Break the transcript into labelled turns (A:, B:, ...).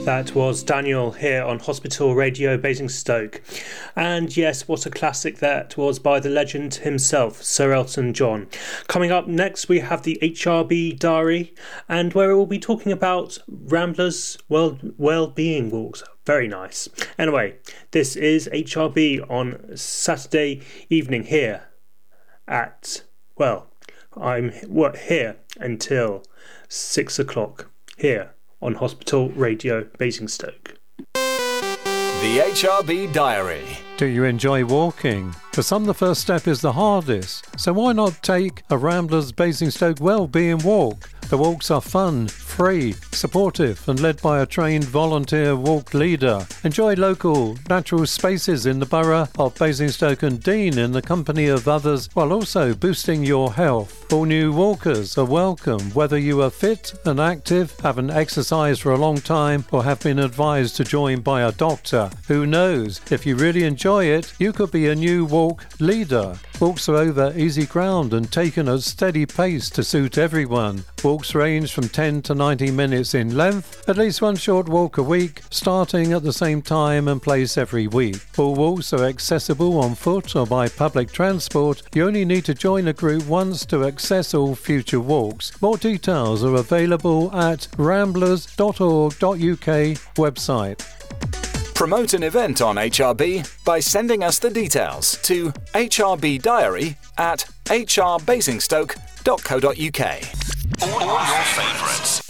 A: That was Daniel here on Hospital Radio Basingstoke. And yes, what a classic that was by the legend himself, Sir Elton John. Coming up next, we have the HRB Diary, and where we'll be talking about Ramblers well-being walks. Very nice. Anyway, this is HRB on Saturday evening here at, I'm here until 6 o'clock here on Hospital Radio Basingstoke.
B: The HRB Diary.
C: Do you enjoy walking? For some, the first step is the hardest, so why not take a Ramblers Basingstoke Wellbeing Walk? The walks are fun, free, supportive and led by a trained volunteer walk leader. Enjoy local, natural spaces in the borough of Basingstoke and Deane in the company of others while also boosting your health. All new walkers are welcome, whether you are fit and active, haven't exercised for a long time or have been advised to join by a doctor. Who knows, if you really enjoy it, you could be a new walk leader. Walks are over easy ground and taken at steady pace to suit everyone. Walks range from 10 to 90 minutes in length, at least one short walk a week, starting at the same time and place every week. All walks are accessible on foot or by public transport. You only need to join a group once to access all future walks. More details are available at ramblers.org.uk website.
B: Promote an event on HRB by sending us the details to hrbdiary@hrbasingstoke.co.uk. All your favourites.